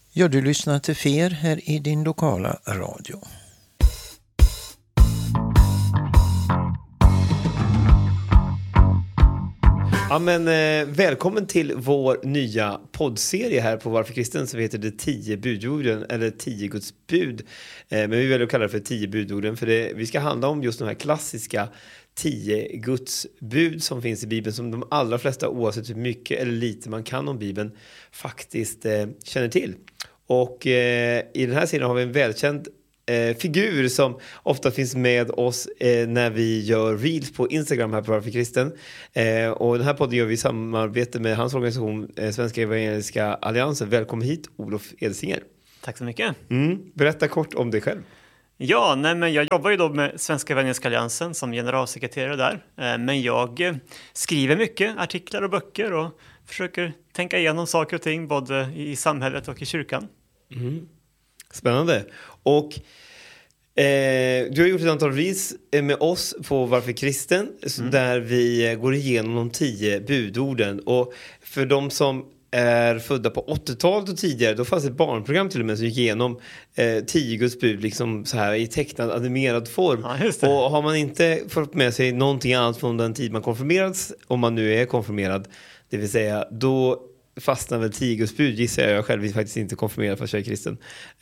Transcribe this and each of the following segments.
Ja, du lyssnar till FER här i din lokala radio. Ja, men välkommen till vår nya poddserie här på Varför Kristen, som heter det 10 budorden eller 10 Guds bud. Men vi väljer att kalla det för 10 budorden, för vi ska handla om just de här klassiska 10 Guds bud som finns i Bibeln, som de allra flesta, oavsett hur mycket eller lite man kan om Bibeln, faktiskt känner till. Och i den här serien har vi en välkänd figur som ofta finns med oss när vi gör reels på Instagram här på Varför Kristen. Och den här podden gör vi i samarbete med hans organisation Svenska Evangeliska Alliansen. Välkommen hit, Olof Edsinger. Tack så mycket. Berätta kort om dig själv. Ja, men jag jobbar ju då med Svenska Evangeliska Alliansen som generalsekreterare där. Men jag skriver mycket artiklar och böcker och försöker tänka igenom saker och ting både i samhället och i kyrkan. Spännande. Och du har gjort ett antal reels med oss på Varför Kristen, där vi går igenom de 10 budorden. Och för de som är födda på 80-talet och tidigare, då fanns ett barnprogram till och med som gick igenom 10 Guds bud liksom så här i tecknad animerad form. Ja, och har man inte fått med sig någonting annat från den tid man konfirmerats, om man nu är konfirmerad, det vill säga, då fastnar väl 10 Guds bud, gissar jag själv, är faktiskt inte konfirmerad för att jag är kristen.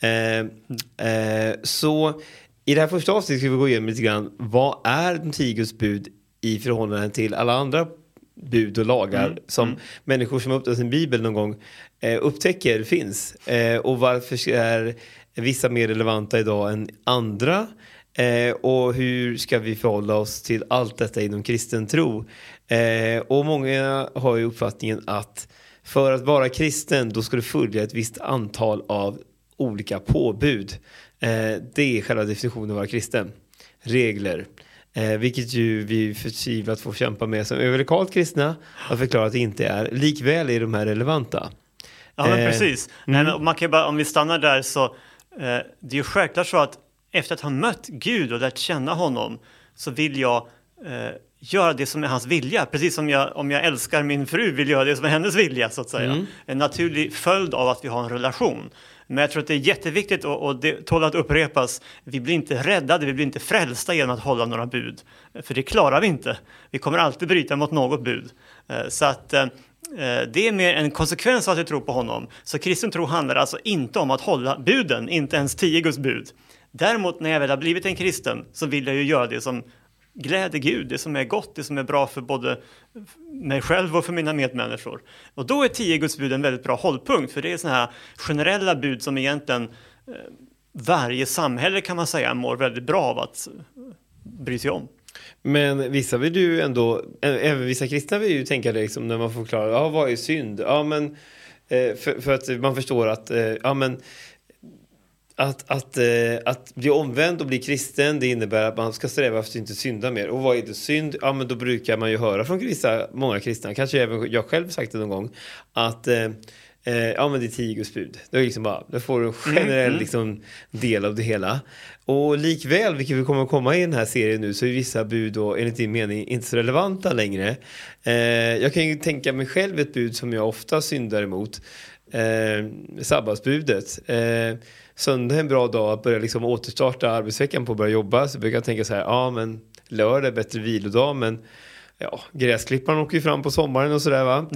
Så i det här första avsnittet ska vi gå igenom lite grann, vad är de 10 Guds bud i förhållande till alla andra bud och lagar som människor som har upptäckt sin bibel någon gång upptäcker finns. Och varför är vissa mer relevanta idag än andra? Och hur ska vi förhålla oss till allt detta inom kristen tro? Och många har ju uppfattningen att för att vara kristen, då ska du följa ett visst antal av olika påbud. Det är själva definitionen av att vara kristen. Regler. Vilket ju vi förtvivlat får kämpa med som överlikalt kristna att förklara att det inte är. Likväl är de här relevanta. Ja, men precis. Men man kan bara, om vi stannar där, så det är ju självklart så att efter att ha mött Gud och lärt känna honom, så vill jag göra det som är hans vilja. Precis som om jag älskar min fru, vill göra det som är hennes vilja, så att säga. En naturlig följd av att vi har en relation. Men jag tror att det är jätteviktigt, och det tål att upprepas, vi blir inte räddade, vi blir inte frälsta genom att hålla några bud. För det klarar vi inte. Vi kommer alltid bryta mot något bud. Så att det är mer en konsekvens av att vi tror på honom. Så kristen tro handlar alltså inte om att hålla buden, inte ens 10 Guds bud. Däremot när jag väl har blivit en kristen, så vill jag ju göra det som gläder Gud, det som är gott, det som är bra för både mig själv och för mina medmänniskor. Och då är 10 Guds bud en väldigt bra hållpunkt, för det är såna här generella bud som egentligen varje samhälle, kan man säga, mår väldigt bra av att bry sig om. Men vissa vill ju ändå, även vissa kristna vill ju tänka det liksom, när man får förklara, vad är synd? Ja, men för att man förstår att att bli omvänd och bli kristen, det innebär att man ska sträva efter att inte synda mer. Och vad är det synd? Ja, men då brukar man ju höra från många kristna, kanske även jag själv sagt det någon gång, att men det är 10 Guds bud. Det är liksom bara, det får en generell liksom, del av det hela. Och likväl, vilket vi kommer att komma i den här serien nu, så är vissa bud då, enligt din mening, inte så relevanta längre. Jag kan ju tänka mig själv ett bud som jag ofta syndar emot. Sabbatsbudet. Söndag är en bra dag att börja liksom återstarta arbetsveckan på att börja jobba. Så brukar jag tänka så här, men lördag är bättre vilodag, men gräsklipparen åker ju fram på sommaren och sådär, va?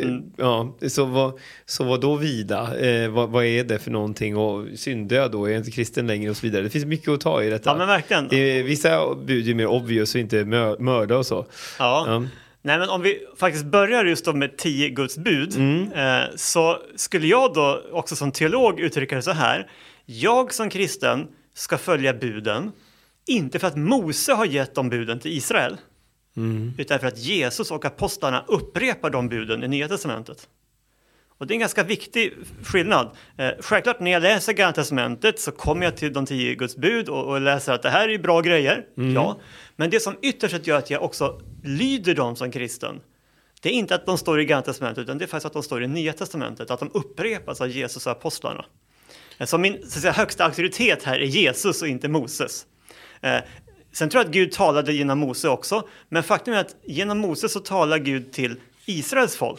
Så vad då vida? Vad är det för någonting? Och syndar jag då? Är jag inte kristen längre och så vidare? Det finns mycket att ta i detta. Ja, men verkligen. Vissa bud är mer obvious och inte mörda och så. Ja. Nej, men om vi faktiskt börjar just då med 10 Guds bud, så skulle jag då också som teolog uttrycka det så här. Jag som kristen ska följa buden, inte för att Mose har gett de buden till Israel, utan för att Jesus och apostlarna upprepar de buden i Nya testamentet. Och det är en ganska viktig skillnad. Självklart när jag läser Gamla testamentet så kommer jag till de 10 Guds bud och läser att det här är bra grejer. Ja. Men det som ytterst gör att jag också lyder dem som kristen, det är inte att de står i Gamla testamentet, utan det är faktiskt att de står i Nya testamentet, att de upprepas av Jesus och apostlarna. Så min högsta auktoritet här är Jesus och inte Moses. Sen tror jag att Gud talade genom Mose också, men faktum är att genom Mose så talar Gud till Israels folk.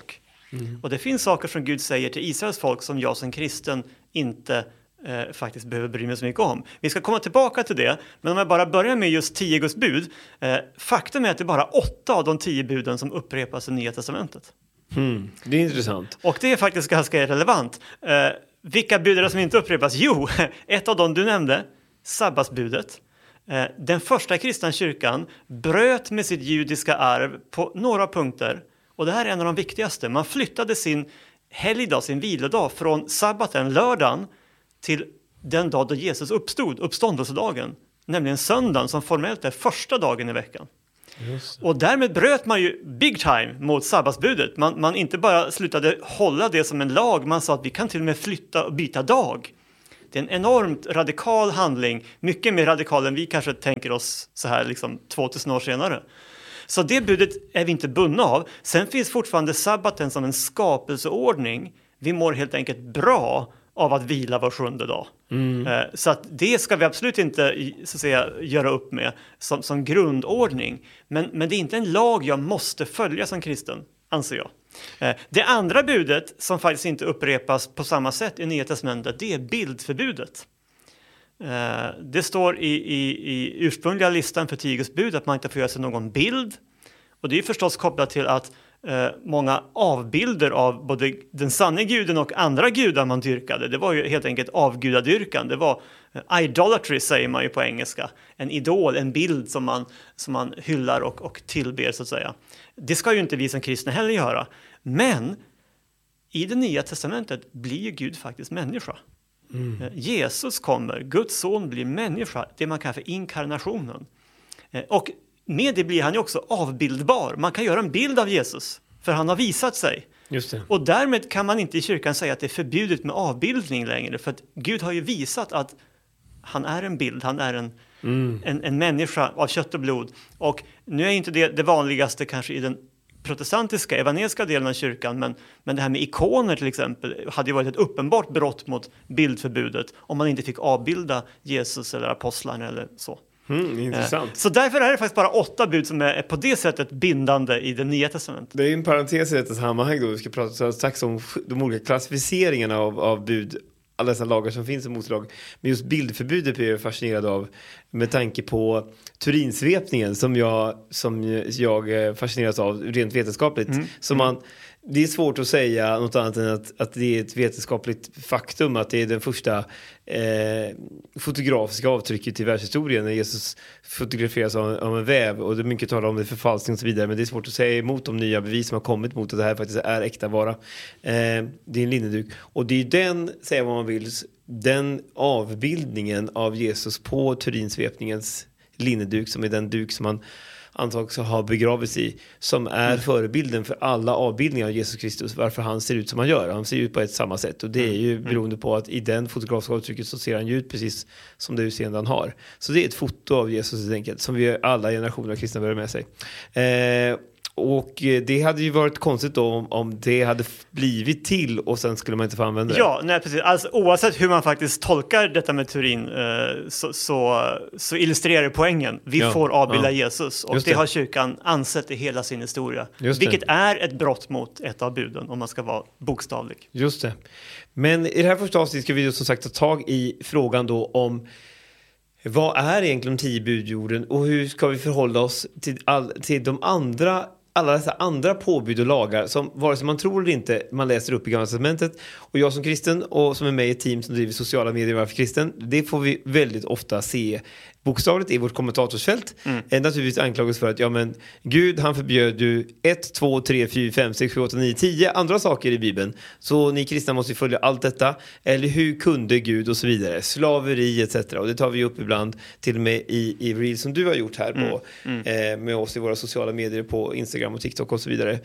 Och det finns saker som Gud säger till Israels folk som jag som kristen inte faktiskt behöver bry mig så mycket om. Vi ska komma tillbaka till det, men om jag bara börjar med just 10 Guds bud. Faktum är att det är bara 8 av de 10 buden som upprepas i Nya testamentet. Det är intressant. Och det är faktiskt ganska relevant. Vilka bud är det som inte upprepas? Jo, ett av dem du nämnde, sabbatsbudet. Den första kristna kyrkan bröt med sitt judiska arv på några punkter. Och det här är en av de viktigaste. Man flyttade sin helgdag, sin vilodag, från sabbaten, lördagen, till den dag då Jesus uppstod, uppståndelsedagen. Nämligen söndagen, som formellt är första dagen i veckan. Och därmed bröt man ju big time mot sabbatsbudet. Man inte bara slutade hålla det som en lag, man sa att vi kan till och med flytta och byta dag. Det är en enormt radikal handling, mycket mer radikal än vi kanske tänker oss så här liksom 2000 år senare. Så det budet är vi inte bundna av. Sen finns fortfarande sabbaten som en skapelseordning. Vi mår helt enkelt bra av att vila var 7:e dag. Så att det ska vi absolut inte så att säga, göra upp med som grundordning. Men det är inte en lag jag måste följa som kristen, anser jag. Det andra budet som faktiskt inte upprepas på samma sätt i Nya testamentet, det är bildförbudet. Det står i ursprungliga listan för 10 Guds bud att man inte får göra sig någon bild. Och det är förstås kopplat till att många avbilder av både den sanna guden och andra gudar man dyrkade. Det var ju helt enkelt avgudadyrkan. Det var idolatry, säger man ju på engelska. En idol, en bild som man hyllar och tillber, så att säga. Det ska ju inte vi som kristna heller göra. Men i det nya testamentet blir ju Gud faktiskt människa. Jesus kommer, Guds son blir människa, det man kallar för inkarnationen. Och med det blir han ju också avbildbar. Man kan göra en bild av Jesus, för han har visat sig. Just det. Och därmed kan man inte i kyrkan säga att det är förbjudet med avbildning längre. För att Gud har ju visat att han är en bild, han är en människa av kött och blod. Och nu är inte det vanligaste kanske i den protestantiska, evangeliska delen av kyrkan, men det här med ikoner till exempel hade ju varit ett uppenbart brott mot bildförbudet om man inte fick avbilda Jesus eller apostlarna eller så. Intressant. Så därför är det faktiskt bara 8 bud som är på det sättet bindande i det nya testamentet. Det är en parentes i detta sammanhang då. Vi ska prata strax om de olika klassificeringarna av bud, alla dessa lagar som finns i Moselag. Men just bildförbudet är jag fascinerad av med tanke på Turinsvepningen som jag fascineras av rent vetenskapligt. Det är svårt att säga något annat än att det är ett vetenskapligt faktum att det är den första fotografiska avtrycket i världshistorien när Jesus fotograferas av en väv, och det är mycket talar om det, förfalskning och så vidare, men det är svårt att säga emot de nya bevis som har kommit mot att det här faktiskt är äkta vara. Det är en linneduk, och det är den, säga vad man vill, den avbildningen av Jesus på Turinsvepningens linneduk, som är den duk som man antagligen har begravits i, som är förebilden för alla avbildningar av Jesus Kristus, varför han ser ut som han gör. Han ser ut på ett samma sätt, och det är ju beroende på att i den fotografiska avtrycket så ser han ju ut precis som det utseende han har. Så det är ett foto av Jesus helt enkelt, som vi alla generationer av kristna bär med sig. Och det hade ju varit konstigt då om det hade blivit till och sen skulle man inte få använda det. Ja, nej, precis. Alltså, oavsett hur man faktiskt tolkar detta med Turin så illustrerar det poängen. Vi får avbilda Jesus, och det har kyrkan ansett i hela sin historia. Vilket är ett brott mot ett av buden, om man ska vara bokstavlig. Just det. Men i det här första avsnittet ska vi som sagt ta tag i frågan då om vad är egentligen 10 budjorden och hur ska vi förhålla oss till de andra, alla dessa andra påbud och lagar som vare sig man tror eller inte man läser upp i Gamla testamentet. Och jag som kristen och som är med i ett team som driver sociala medier varför kristen, det får vi väldigt ofta se bokstavligt i vårt kommentatorsfält. Naturligtvis anklagas för att Gud, han förbjöd ju 1, 2, 3, 4, 5, 6, 7, 8, 9, 10 andra saker i Bibeln. Så ni kristna måste ju följa allt detta. Eller hur kunde Gud och så vidare. Slaveri etc. Och det tar vi upp ibland till och med i Reels som du har gjort här på, med oss i våra sociala medier på Instagram och TikTok och så vidare.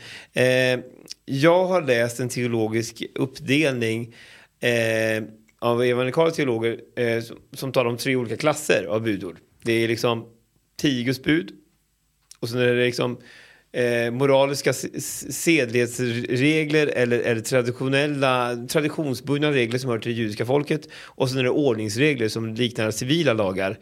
Jag har läst en teologisk uppdelning av evangelikala teologer som talar om 3 olika klasser av budord. Det är liksom 10 Guds bud, och sen är det liksom moraliska sedlighetsregler eller traditionsbundna regler som hör till det judiska folket, och sen är det ordningsregler som liknar civila lagar.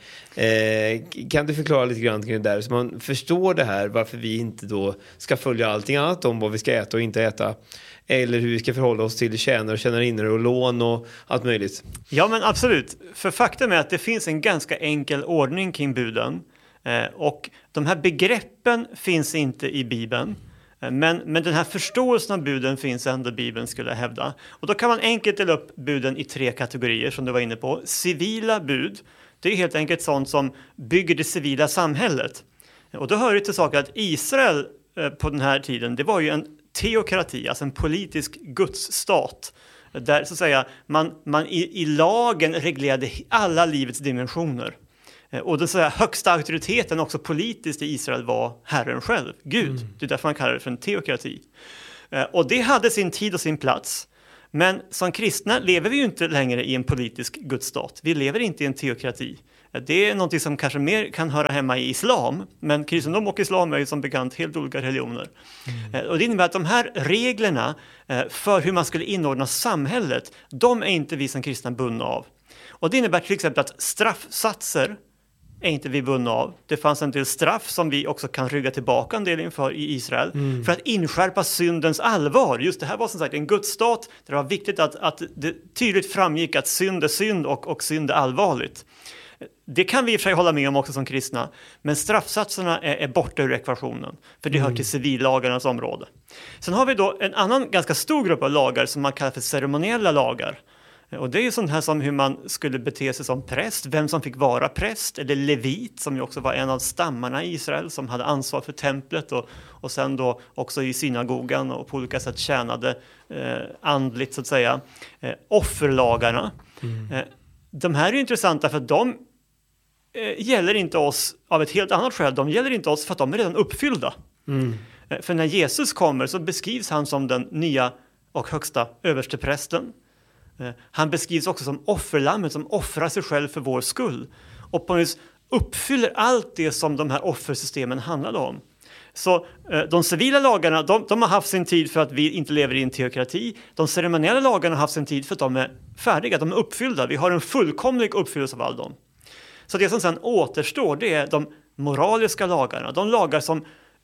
Kan du förklara lite grann kring det där så man förstår det här, varför vi inte då ska följa allting annat om vad vi ska äta och inte äta, eller hur vi ska förhålla oss till tjänare och tjänarinnor och lån och allt möjligt? Ja, men absolut. För faktum är att det finns en ganska enkel ordning kring buden. Och de här begreppen finns inte i Bibeln. Men den här förståelsen av buden finns ändå i Bibeln, skulle jag hävda. Och då kan man enkelt dela upp buden i 3 kategorier som du var inne på. Civila bud, det är helt enkelt sånt som bygger det civila samhället. Och då hör det till saker att Israel på den här tiden, det var ju en teokrati, alltså en politisk gudsstat. Där så att säga man i lagen reglerade alla livets dimensioner. Och den högsta auktoriteten också politiskt i Israel var Herren själv, Gud. Det är därför man kallar det för en teokrati. Och det hade sin tid och sin plats. Men som kristna lever vi ju inte längre i en politisk gudsstat. Vi lever inte i en teokrati. Det är något som kanske mer kan höra hemma i islam. Men kristendom och islam är ju som bekant helt olika religioner. Och det innebär att de här reglerna för hur man skulle inordna samhället, de är inte vi som kristna bundna av. Och det innebär till exempel att straffsatser är inte vi bundna av. Det fanns en del straff som vi också kan rygga tillbaka en del inför i Israel för att inskärpa syndens allvar. Just det här var som sagt en gudsstat där det var viktigt att det tydligt framgick att synd är synd och synd är allvarligt. Det kan vi i och för sig hålla med om också som kristna, men straffsatserna är borta ur ekvationen, för det hör till civillagarnas område. Sen har vi då en annan ganska stor grupp av lagar som man kallar för ceremoniella lagar. Och det är ju sånt här som hur man skulle bete sig som präst, vem som fick vara präst, eller levit som ju också var en av stammarna i Israel som hade ansvar för templet och sen då också i synagogan och på olika sätt tjänade andligt så att säga. Offerlagarna. De här är ju intressanta för att de gäller inte oss av ett helt annat skäl. De gäller inte oss för att de är redan uppfyllda. För när Jesus kommer så beskrivs han som den nya och högsta översteprästen. Han beskrivs också som offerlammet som offrar sig själv för vår skull. Och på något vis uppfyller allt det som de här offersystemen handlade om. Så de civila lagarna, de har haft sin tid för att vi inte lever i en teokrati. De ceremoniella lagarna har haft sin tid för att de är färdiga, de är uppfyllda. Vi har en fullkomlig uppfyllelse av all dem. Så det som sedan återstår, det är de moraliska lagarna. De lagar som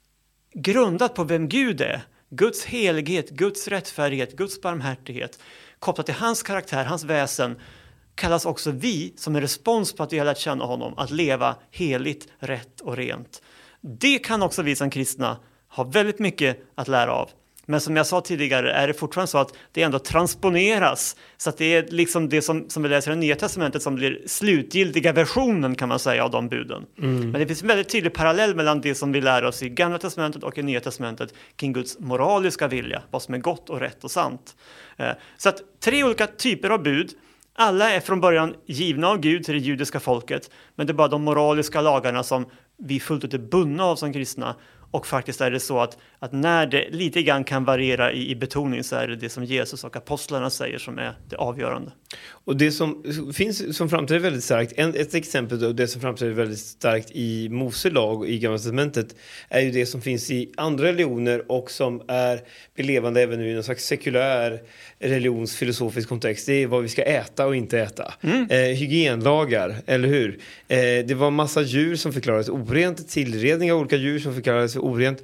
grundat på vem Gud är. Guds helighet, Guds rättfärdighet, Guds barmhärtighet. Kopplat till hans karaktär, hans väsen, kallas också vi som en respons på att vi har lärt känna honom att leva heligt, rätt och rent. Det kan också vi som kristna ha väldigt mycket att lära av. Men som jag sa tidigare är det fortfarande så att det ändå transponeras. Så att det är liksom det som vi läser i det Nya Testamentet som blir slutgiltiga versionen kan man säga av de buden. Men det finns en väldigt tydlig parallell mellan det som vi lär oss i Gamla Testamentet och i Nya Testamentet kring Guds moraliska vilja. Vad som är gott och rätt och sant. Så att 3 olika typer av bud. Alla är från början givna av Gud till det judiska folket. Men det är bara de moraliska lagarna som vi fullt ut är bundna av som kristna. Och faktiskt är det så att när det lite grann kan variera i betoning så är det som Jesus och apostlarna säger som är det avgörande. Och det som finns som framträder väldigt starkt, ett exempel då, det som framträder väldigt starkt i Mose lag i Gamla testamentet är ju det som finns i andra religioner och som är belevande även nu i någon slags sekulär religionsfilosofisk kontext. Det är vad vi ska äta och inte äta. Hygienlagar, eller hur? Det var massa djur som förklarades orent, tillredning av olika djur som förklarades orent.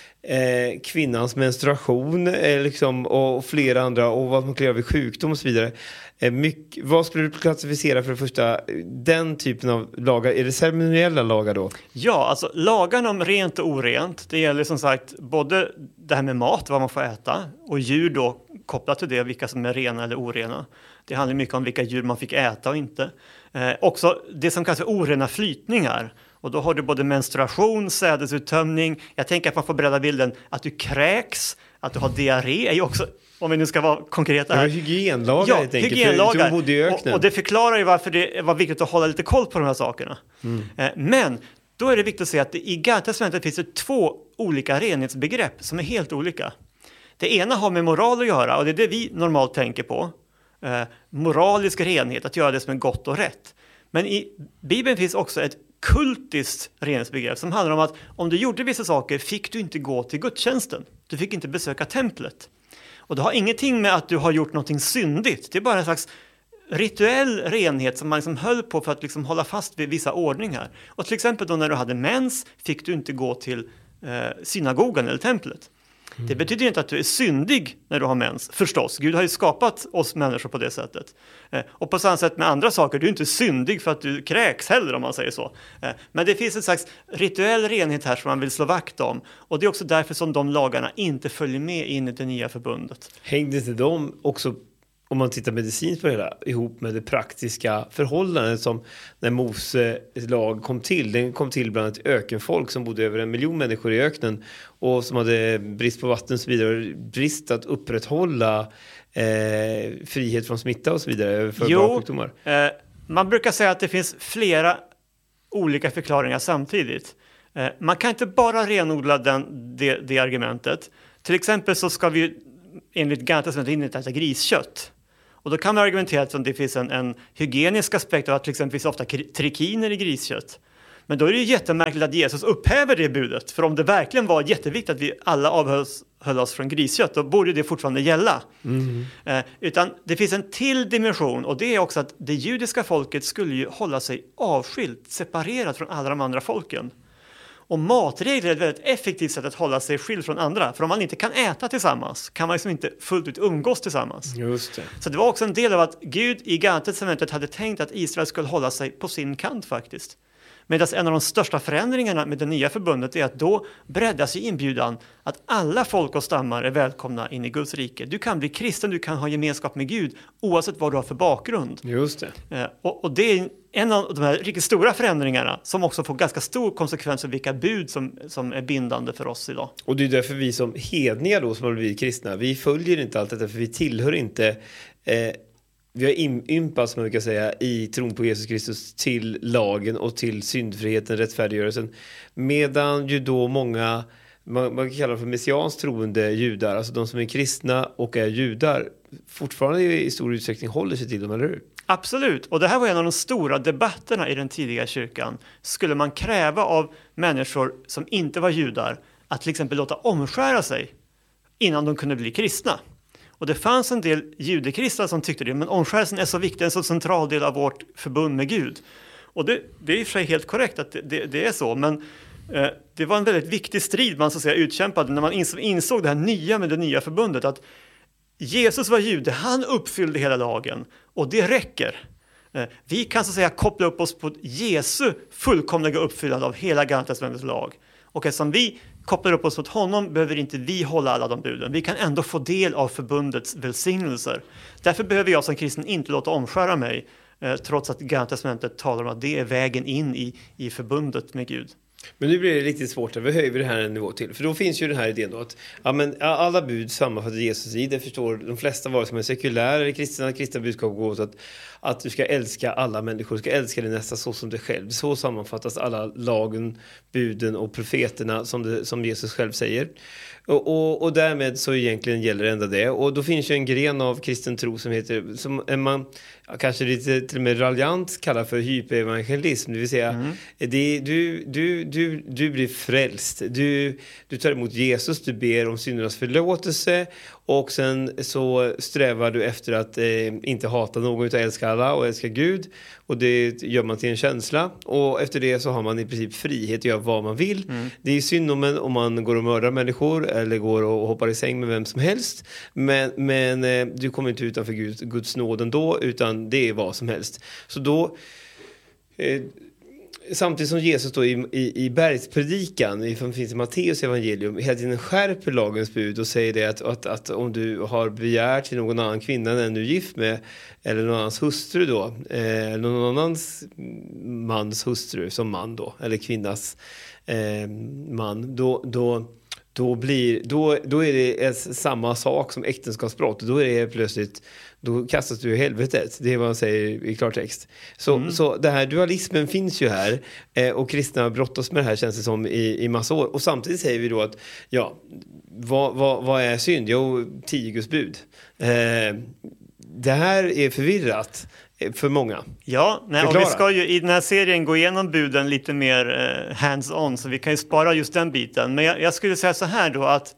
Kvinnans menstruation liksom, och flera andra, och vad man kan göra vid sjukdom och så vidare. Vad skulle du klassificera för det första den typen av lagar? Är det ceremoniella lagar då? Ja, alltså lagarna om rent och orent, det gäller som sagt både det här med mat, vad man får äta, och djur då kopplat till det, vilka som är rena eller orena. Det handlar mycket om vilka djur man fick äta och inte. Också det som kallas för orena flytningar. Och då har du både menstruation, sädesuttömning. Jag tänker att man får bredda bilden att du kräks, att du har diarré är ju också, om vi nu ska vara konkreta här. Hygienlagar, ja, hygienlagar. Och det förklarar ju varför det var viktigt att hålla lite koll på de här sakerna. Men då är det viktigt att se att i Gamla testamentet finns det 2 olika renhetsbegrepp som är helt olika. Det ena har med moral att göra, och det är det vi normalt tänker på. Moralisk renhet, att göra det som är gott och rätt. Men i Bibeln finns också ett kultiskt reningsbegrepp som handlar om att om du gjorde vissa saker fick du inte gå till gudstjänsten. Du fick inte besöka templet. Och det har ingenting med att du har gjort någonting syndigt. Det är bara en slags rituell renhet som man liksom höll på för att liksom hålla fast vid vissa ordningar. Och till exempel då när du hade mens fick du inte gå till synagogan eller templet. Det betyder inte att du är syndig när du har mens, förstås. Gud har ju skapat oss människor på det sättet. Och på samma sätt med andra saker, du är inte syndig för att du kräks heller om man säger så. Men det finns en slags rituell renhet här som man vill slå vakt om. Och det är också därför som de lagarna inte följer med in i det nya förbundet. Hängde inte de också, om man tittar medicinskt på det hela, ihop med det praktiska förhållandet som när Mose lag kom till? Den kom till bland ett ökenfolk som bodde över 1 miljon människor i öknen och som hade brist på vatten och så vidare, brist att upprätthålla frihet från smitta och så vidare överförbara sjukdomar. Man brukar säga att det finns flera olika förklaringar samtidigt. Man kan inte bara renodla det argumentet. Till exempel så ska vi enligt Gamla testamentet inte äta griskött. Och då kan man argumentera att det finns en hygienisk aspekt av att till exempel finns ofta trikiner i griskött. Men då är det ju jättemärkligt att Jesus upphäver det budet. För om det verkligen var jätteviktigt att vi alla avhöll oss från griskött, då borde det fortfarande gälla. Utan det finns en till dimension, och det är också att det judiska folket skulle ju hålla sig avskilt, separerat från alla de andra folken. Och matregler är ett väldigt effektivt sätt att hålla sig skild från andra. För om man inte kan äta tillsammans kan man liksom inte fullt ut umgås tillsammans. Just det. Så det var också en del av att Gud i Gamla testamentet hade tänkt att Israel skulle hålla sig på sin kant faktiskt. Medan en av de största förändringarna med det nya förbundet är att då breddas i inbjudan att alla folk och stammar är välkomna in i Guds rike. Du kan bli kristen, du kan ha gemenskap med Gud oavsett vad du har för bakgrund. Just det. Och det är en av de här riktigt stora förändringarna som också får ganska stor konsekvens för vilka bud som är bindande för oss idag. Och det är därför vi som hedningar då som har blivit kristna, vi följer inte allt detta för vi tillhör inte vi har ympat, som man brukar säga, i tron på Jesus Kristus till lagen och till syndfriheten, rättfärdiggörelsen. Medan ju då många, man kallar det för messianskt troende judar, alltså de som är kristna och är judar, fortfarande i stor utsträckning håller sig till dem, eller hur? Absolut, och det här var en av de stora debatterna i den tidiga kyrkan. Skulle man kräva av människor som inte var judar att till exempel låta omskära sig innan de kunde bli kristna? Och det fanns en del judekristna som tyckte det, men omskärelsen är så viktig, en så central del av vårt förbund med Gud. Och det är i och för sig helt korrekt att det är så, men det var en väldigt viktig strid man så att säga utkämpade när man insåg det här nya med det nya förbundet, att Jesus var jude, han uppfyllde hela lagen och det räcker. Vi kan så att säga koppla upp oss på Jesu fullkomliga uppfyllande av hela Gamla testamentets lag. Och eftersom vi kopplar upp oss mot honom behöver inte vi hålla alla de buden. Vi kan ändå få del av förbundets välsignelser. Därför behöver jag som kristen inte låta omskära mig, trots att Gamla testamentet talar om att det är vägen in i förbundet med Gud. Men nu blir det riktigt svårt, vi höjer det här en nivå till. För då finns ju den här idén då att alla bud sammanfattar Jesus i. Det förstår de flesta, vare sig som är sekulär eller kristna budskap går åt att du ska älska alla människor, du ska älska din nästa så som dig själv. Så sammanfattas alla lagen, buden och profeterna som Jesus själv säger. Och därmed så egentligen gäller ändå det. Och då finns ju en gren av kristen tro som heter, som man kanske lite till och med raljant kallar för hyperevangelism. Det vill säga, du blir frälst. Du tar emot Jesus, du ber om syndernas förlåtelse och sen så strävar du efter att inte hata någon utan älska alla och älska Gud. Och det gör man till en känsla. Och efter det så har man i princip frihet att göra vad man vill. Det är synd om man går och mördar människor eller går och hoppar i säng med vem som helst. Men du kommer inte utanför Guds nåd ändå, utan det är vad som helst. Så då... Samtidigt som Jesus då i bergspredikan, som finns i Matteus evangelium, hela tiden skärper lagens bud och säger det att om du har begär till någon annan kvinna än du är gift med, eller någon annans hustru då, eller någon annans mans hustru som man då, eller kvinnas man, då är det samma sak som äktenskapsbrott. Då är det plötsligt, då kastas du i helvetet. Det är vad han säger i klartext. Så det här dualismen finns ju här, och kristna brottas med det här, känns det som, i massa år. Och samtidigt säger vi då att vad är synd? Jo, 10 Guds bud. Det här är förvirrat. för många. Ja, och vi ska ju i den här serien gå igenom buden lite mer hands-on, så vi kan ju spara just den biten. Men jag skulle säga så här då att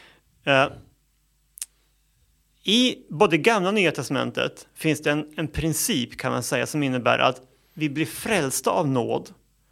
i både Gamla och Nya testamentet finns det en princip, kan man säga, som innebär att vi blir frälsta av nåd.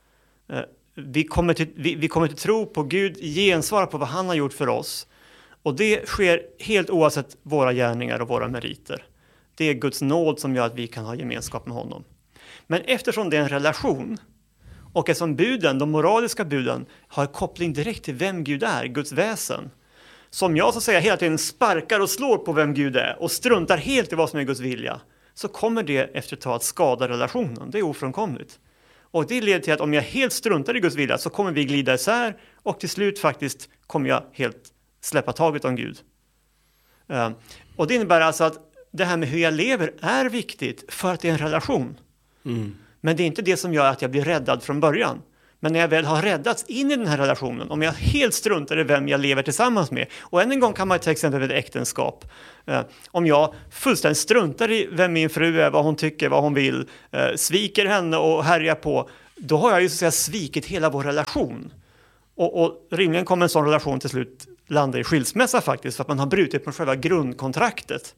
Vi kommer till tro på Gud, gensvara på vad han har gjort för oss. Och det sker helt oavsett våra gärningar och våra meriter. Det är Guds nåd som gör att vi kan ha gemenskap med honom. Men eftersom det är en relation, och eftersom buden, de moraliska buden, har koppling direkt till vem Gud är, Guds väsen, som jag så att säga hela tiden sparkar och slår på vem Gud är och struntar helt i vad som är Guds vilja, så kommer det efter ett tag att skada relationen. Det är ofrånkomligt. Och det leder till att om jag helt struntar i Guds vilja så kommer vi glida isär, och till slut faktiskt kommer jag helt släppa taget om Gud. Och det innebär alltså att det här med hur jag lever är viktigt för att det är en relation. Men det är inte det som gör att jag blir räddad från början. Men när jag väl har räddats in i den här relationen, om jag helt struntar i vem jag lever tillsammans med, och än en gång kan man till exempel med ett äktenskap, om jag fullständigt struntar i vem min fru är, vad hon tycker, vad hon vill, sviker henne och härjar på, då har jag ju så att säga svikit hela vår relation. Och rimligen kommer en sån relation till slut landa i skilsmässa faktiskt, för att man har brutit mot själva grundkontraktet.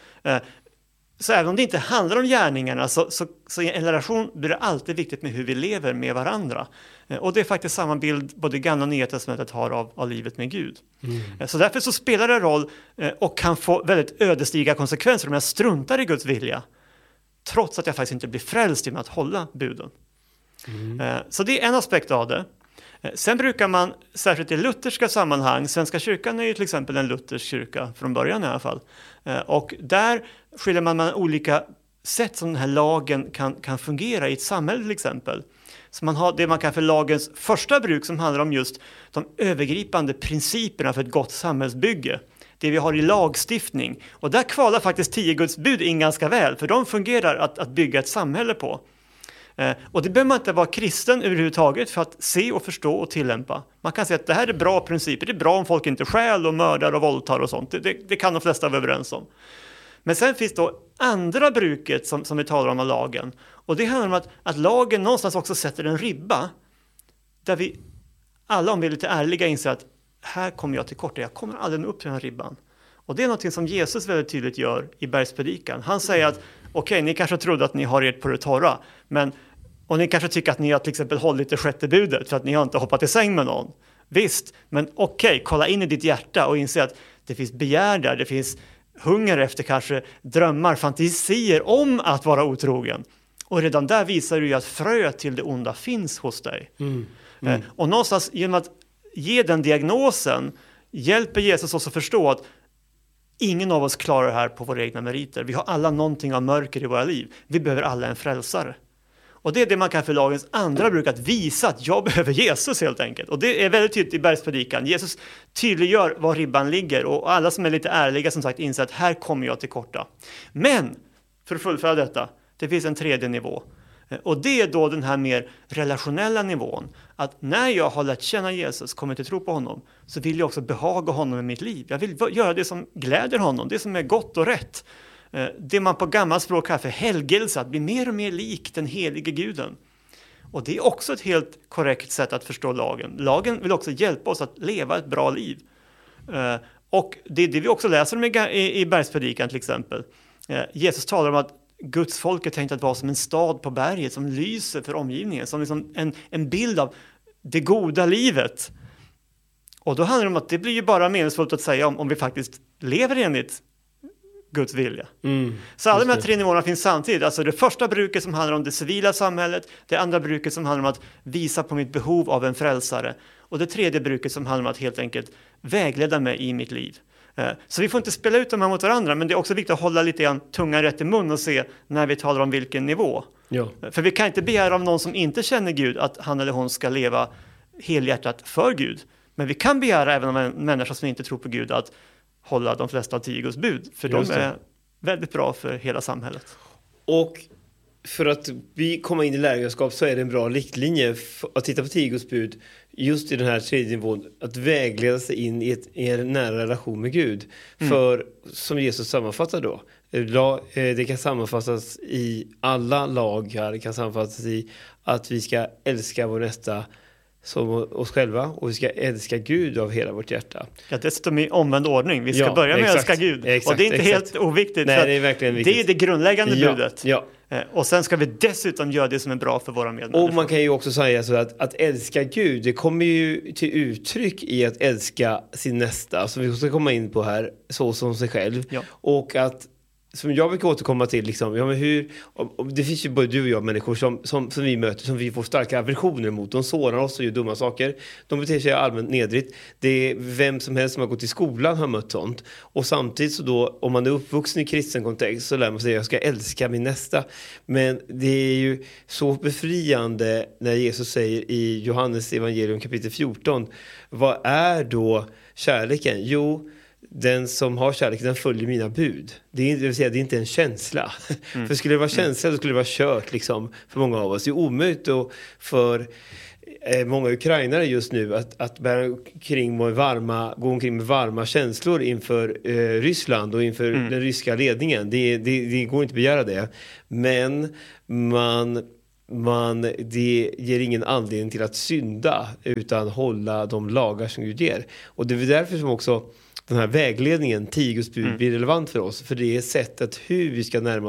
Så även om det inte handlar om gärningarna, så i en relation blir det alltid viktigt med hur vi lever med varandra. Och det är faktiskt samma bild både Gamla och Nya testamentet har av livet med Gud. Så därför så spelar det roll och kan få väldigt ödesdigra konsekvenser om jag struntar i Guds vilja, trots att jag faktiskt inte blir frälst genom att hålla buden. Så det är en aspekt av det. Sen brukar man, särskilt i lutherska sammanhang, Svenska kyrkan är ju till exempel en luthersk kyrka från början i alla fall, och där skiljer man mellan olika sätt som den här lagen kan fungera i ett samhälle till exempel. Så man har det man kallar för lagens första bruk, som handlar om just de övergripande principerna för ett gott samhällsbygge. Det vi har i lagstiftning. Och där kvalar faktiskt 10 Guds bud in ganska väl, för de fungerar att bygga ett samhälle på. Och det behöver man inte vara kristen överhuvudtaget för att se och förstå och tillämpa. Man kan säga att det här är bra principer. Det är bra om folk inte stjäl och mördar och våldtar och sånt. Det kan de flesta vara överens om. Men sen finns då andra bruket som vi talar om av lagen. Och det handlar om att lagen någonstans också sätter en ribba där vi alla, om vi är lite ärliga, inser att här kommer jag till korta. Jag kommer aldrig nå upp till den här ribban. Och det är något som Jesus väldigt tydligt gör i bergspredikan. Han säger att okej, ni kanske trodde att ni har ert på det torra, och ni kanske tycker att ni har till exempel hållit det sjätte budet för att ni har inte hoppat i säng med någon. Visst, men okej, kolla in i ditt hjärta och inse att det finns begär där, det finns hunger efter kanske drömmar, fantasier om att vara otrogen. Och redan där visar du ju att frö till det onda finns hos dig. Och någonstans genom att ge den diagnosen hjälper Jesus oss att förstå att ingen av oss klarar det här på våra egna meriter. Vi har alla någonting av mörker i våra liv. Vi behöver alla en frälsare. Och det är det man kan för lagens andra bruk, att visa att jag behöver Jesus helt enkelt. Och det är väldigt tydligt i bergspredikan. Jesus tydliggör var ribban ligger, och alla som är lite ärliga som sagt inser att här kommer jag till korta. Men för att fullfölja detta, det finns en tredje nivå. Och det är då den här mer relationella nivån. Att när jag har lärt känna Jesus, kommer till tro på honom, så vill jag också behaga honom i mitt liv. Jag vill göra det som gläder honom, det som är gott och rätt. Det man på gammalt språk kallar för helgelse, att bli mer och mer lik den helige guden. Och det är också ett helt korrekt sätt att förstå lagen. Lagen vill också hjälpa oss att leva ett bra liv. Och det är det vi också läser om i bergspredikan till exempel. Jesus talar om att Guds folk är tänkt att vara som en stad på berget som lyser för omgivningen, som liksom en bild av det goda livet. Och då handlar det om att det blir ju bara meningsfullt att säga om vi faktiskt lever enligt Guds vilja. Så alla de här tre nivåerna finns samtidigt. Alltså det första bruket som handlar om det civila samhället, det andra bruket som handlar om att visa på mitt behov av en frälsare, och det tredje bruket som handlar om att helt enkelt vägleda mig i mitt liv. Så vi får inte spela ut dem här mot varandra, men det är också viktigt att hålla lite grann tungan rätt i mun och se när vi talar om vilken nivå. Ja. För vi kan inte begära av någon som inte känner Gud att han eller hon ska leva helhjärtat för Gud. Men vi kan begära även av en människa som inte tror på Gud att hålla de flesta av 10 Guds bud. För de är väldigt bra för hela samhället. Och för att vi kommer in i lärjungaskap så är det en bra riktlinje att titta på 10 Guds bud just i den här tredje nivån, att vägleda sig in i en nära relation med Gud. För som Jesus sammanfattar då, Det kan sammanfattas i alla lagar. Det kan sammanfattas i att vi ska älska vår nästa som oss själva, och vi ska älska Gud av hela vårt hjärta. Ja, dessutom i omvänd ordning. Vi ska börja med att älska Gud. Och det är inte helt oviktigt. Nej, det är verkligen viktigt. Det är det grundläggande budet. Ja. Och sen ska vi dessutom göra det som är bra för våra medmänniskor. Och man kan ju också säga så att älska Gud, det kommer ju till uttryck i att älska sin nästa, som vi ska komma in på här, så som sig själv. Ja. Och att, som jag brukar återkomma till, liksom, ja, men hur, det finns ju både du och jag människor som vi möter, som vi får starka aversioner mot. De sårar oss och gör dumma saker. De beter sig allmänt nedrigt. Det är vem som helst som har gått i skolan har mött sånt. Och samtidigt så då, om man är uppvuxen i kristen kontext, så lär man sig att jag ska älska min nästa. Men det är ju så befriande när Jesus säger i Johannes evangelium kapitel 14, vad är då kärleken? Jo, den som har kärlek, den följer mina bud. Det vill säga, det är inte en känsla. För skulle det vara känsla, så skulle det vara kört liksom, för många av oss. Det är omöjligt och för många ukrainare just nu att gå omkring med varma känslor inför Ryssland och inför den ryska ledningen. Det går inte att begära det. Men det ger ingen anledning till att synda, utan hålla de lagar som Gud ger. Och det är därför som också den här vägledningen, 10 Guds bud, blir relevant för oss. För det är sättet hur vi ska närma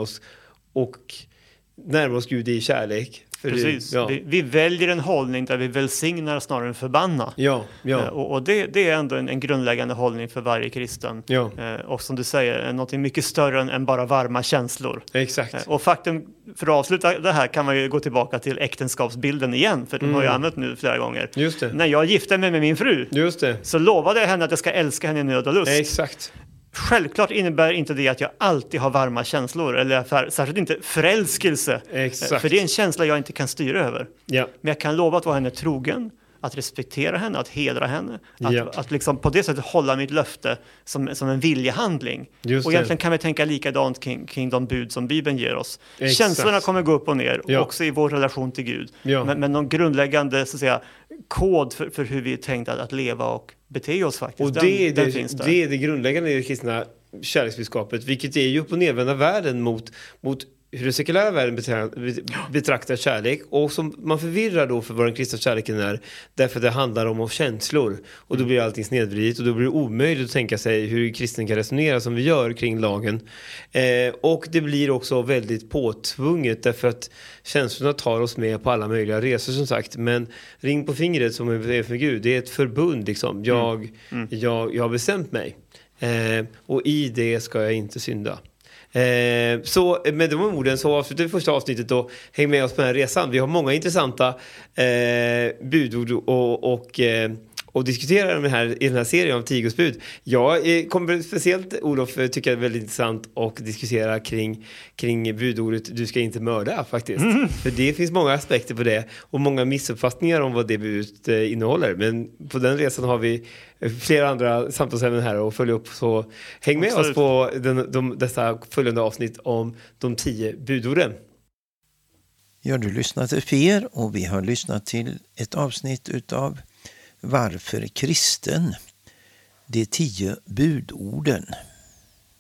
oss Gud i kärlek. Precis. Vi väljer en hållning där vi välsignar snarare än förbanna. Ja. Och det är ändå en grundläggande hållning för varje kristen. Ja. Och som du säger, något mycket större än bara varma känslor. Exakt. Och faktum, för att avsluta det här, kan man ju gå tillbaka till äktenskapsbilden igen. För den har jag använt nu flera gånger. Just det. När jag gifte mig med min fru, Just det. så lovade jag henne att jag ska älska henne i nöd och lust. Exakt. Självklart innebär inte det att jag alltid har varma känslor, eller särskilt inte förälskelse. Exakt. För det är en känsla jag inte kan styra över. Ja. Men jag kan lova att vara henne trogen, att respektera henne, att hedra henne, att liksom på det sättet hålla mitt löfte som en viljehandling. Just och egentligen kan vi tänka likadant kring de bud som Bibeln ger oss. Exakt. Känslorna kommer gå upp och ner, också i vår relation till Gud. Ja. Men någon grundläggande, så att säga, kod för hur vi är tänkta att leva och bete oss faktiskt. Och det finns där. Det är det grundläggande i det kristna kärleksbudskapet, vilket är ju upp- och nedvända världen mot hur den sekulära världen betraktar kärlek, och som man förvirrar då för vad den kristna kärleken är, därför att det handlar om känslor, och då blir allting snedvridet, och då blir det omöjligt att tänka sig hur kristen kan resonera som vi gör kring lagen, och det blir också väldigt påtvunget, därför att känslorna tar oss med på alla möjliga resor, som sagt. Men ring på fingret som är för Gud, det är ett förbund liksom. Jag har bestämt mig, och i det ska jag inte synda. Så med de orden så avslutar vi första avsnittet, och häng med oss på den här resan. Vi har många intressanta budord och diskutera de här i den här serien av 10 Guds bud. Jag kommer speciellt, Olof, tycka det är väldigt intressant att diskutera kring budordet du ska inte mörda faktiskt. För det finns många aspekter på det, och många missuppfattningar om vad det budet innehåller. Men på den resan har vi flera andra samtalsämnen här och följa upp, så häng med oss på dessa följande avsnitt om de 10 budorden. Ja, du lyssnat till Fer, och vi har lyssnat till ett avsnitt utav Varför kristen? De 10 budorden.